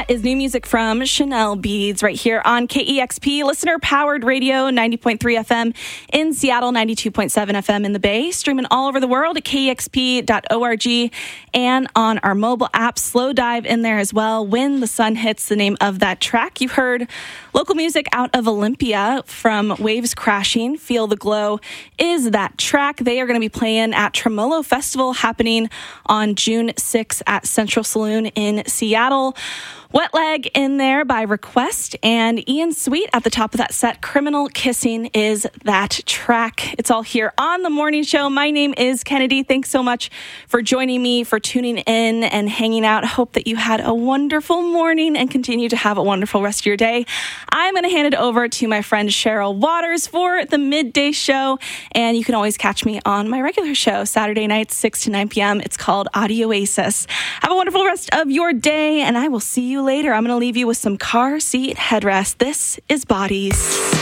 is new music from Chanel Beads right here on KEXP, listener-powered radio, 90.3 FM in Seattle, 92.7 FM in the Bay, streaming all over the world at KEXP.org and on our mobile app. Slow dive in there as well. When the Sun Hits, the name of that track. You heard local music out of Olympia from Waves Crashing. Feel the Glow is that track. They are going to be playing at Tremolo Festival happening on June 6th at Central Saloon in Seattle. Wet Leg in there by request, and Ian Sweet at the top of that set. Criminal Kissing is that track. It's all here on the morning show. My name is Kennedy. Thanks so much for joining me, for tuning in and hanging out. Hope that you had a wonderful morning and continue to have a wonderful rest of your day. I'm going to hand it over to my friend Cheryl Waters for the midday show, and you can always catch me on my regular show, Saturday nights, 6 to 9 p.m. It's called Audio Oasis. Have a wonderful rest of your day, and I will see you later. I'm going to leave you with some car seat headrest. This is Bodies.